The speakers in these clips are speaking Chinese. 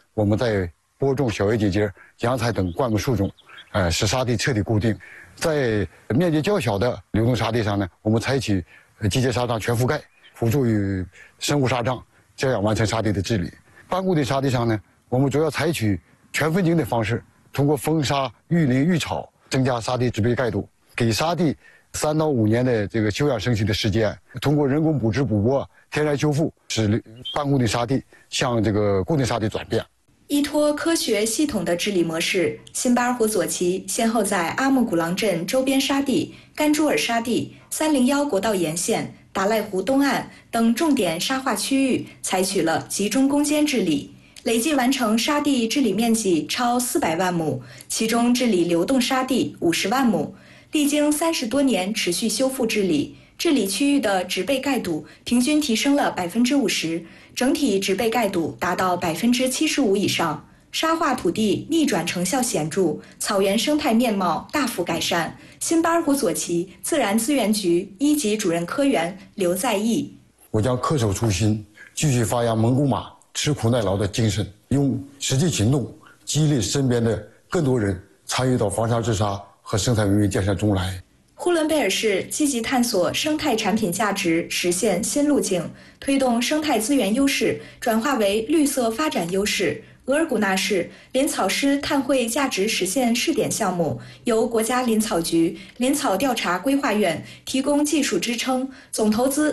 我们在播种、小叶结节、阳菜等灌木树中，使沙地彻底固定。在面积较小的流动沙地上呢，我们采取机械沙障全覆盖，辅助于生物沙障，这样完成沙地的治理。半固定沙地上呢，我们主要采取全分茎的方式，通过封沙、育林、育草，增加沙地植被盖度，给沙地3到5年的这个休养生息的时间，通过人工补植、补播、天然修复，使半固定沙地向这个固定沙地转变。 依托科学系统的治理模式，新巴尔虎左旗先后在阿木古朗镇周边沙地、甘珠尔沙地、301国道沿线、达赖湖东岸等重点沙化区域采取了集中攻坚治理，累计完成沙地治理面积超400万亩，其中治理流动沙地50万亩。历经30多年持续修复治理，治理区域的植被盖度平均提升了50%，整体植被盖度达到75%以上，沙化土地逆转成效显著，草原生态面貌大幅改善。新巴尔虎左旗自然资源局1级主任科员刘在义： 我将恪守初心，继续发扬蒙古马吃苦耐劳的精神，用实际行动激励身边的更多人参与到防沙治沙和生态文明建设中来。 呼伦贝尔市积极探索生态产品价值实现新路径，推动生态资源优势转化为绿色发展优势。额尔古纳市林草师碳汇价值实现试点项目由国家林草局、林草调查规划院提供技术支撑，总投资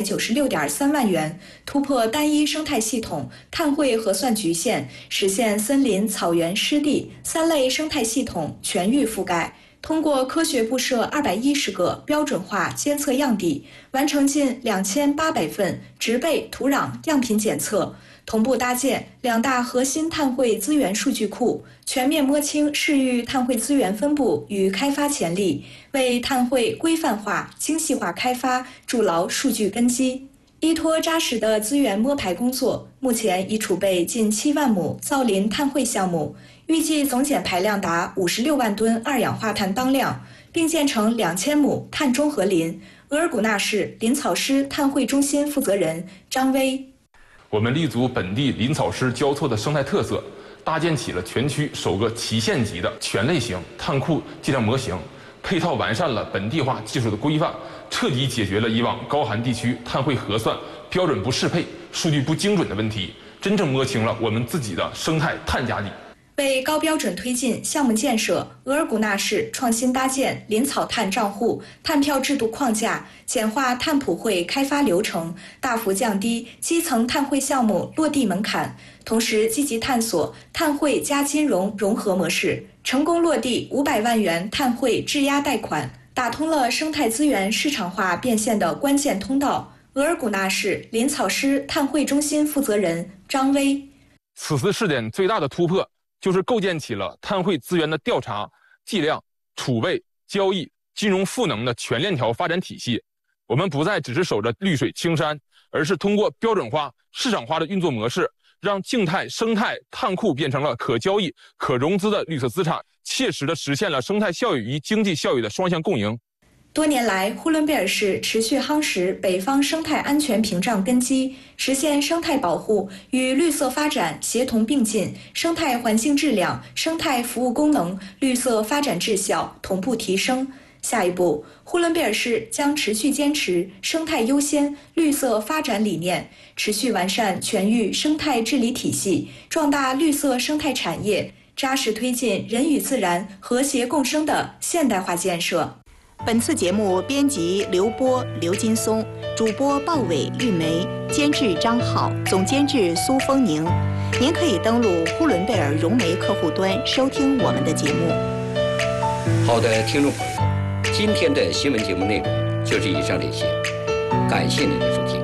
496.3万元，突破单一生态系统碳汇核算局限，实现森林、草原、湿地3类生态系统全域覆盖。通过科学布设210个标准化监测样地，完成近2800份植被、土壤样品检测，同步搭建2大核心碳汇资源数据库，全面摸清市域碳汇资源分布与开发潜力，为碳汇规范化、精细化开发筑牢数据根基。依托扎实的资源摸排工作，目前已储备近7万亩造林碳汇项目，预计总减排量达56万吨二氧化碳当量，并建成2000亩碳中和林。额尔古纳市林草师碳汇中心负责人张威： 我们立足本地林草师交错的生态特色，搭建起了全区首个旗县级的全类型碳库计量模型，配套完善了本地化技术的规范，彻底解决了以往高寒地区碳汇核算标准不适配、数据不精准的问题，真正摸清了我们自己的生态碳价值。 为高标准推进项目建设，额尔古纳市创新搭建林草碳账户、碳票制度框架，简化碳普惠开发流程，大幅降低基层碳汇项目落地门槛。同时，积极探索碳汇加金融融合模式，成功落地500万元碳汇质押贷款，打通了生态资源市场化变现的关键通道。额尔古纳市林草师碳汇中心负责人张威： 此次试点最大的突破，就是构建起了碳汇资源的调查、计量、储备、交易、金融赋能的全链条发展体系。我们不再只是守着绿水青山，而是通过标准化、市场化的运作模式，让静态生态碳库变成了可交易、可融资的绿色资产，切实地实现了生态效益与经济效益的双向共赢。 多年来，呼伦贝尔市持续夯实北方生态安全屏障根基，实现生态保护与绿色发展协同并进，生态环境质量、生态服务功能、绿色发展质效同步提升。下一步，呼伦贝尔市将持续坚持生态优先、绿色发展理念，持续完善全域生态治理体系，壮大绿色生态产业，扎实推进人与自然和谐共生的现代化建设。 本次节目编辑刘波、刘金松，主播鲍伟、玉梅，监制张浩，总监制苏丰宁。您可以登录呼伦贝尔融媒客户端收听我们的节目。 好的，听众朋友，今天的新闻节目内容就是以上这些，感谢您的收听。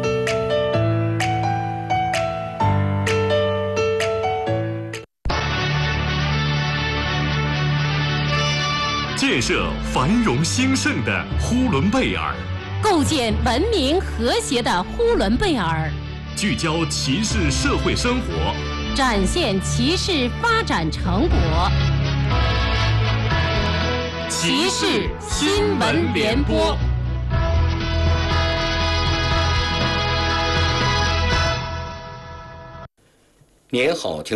建设繁荣兴盛的呼伦贝尔， 构建文明和谐的呼伦贝尔， 聚焦骑士社会生活， 展现骑士发展成果。骑士新闻联播。 您好，听。